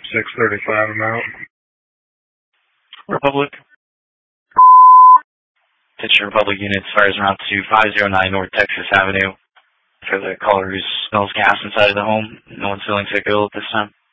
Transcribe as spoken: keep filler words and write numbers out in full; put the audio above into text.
six thirty-five amount. Republic. Attention Republic units, fires around to five oh nine North Texas Avenue for the caller who smells gas inside of the home. No one's feeling sick ill at this time.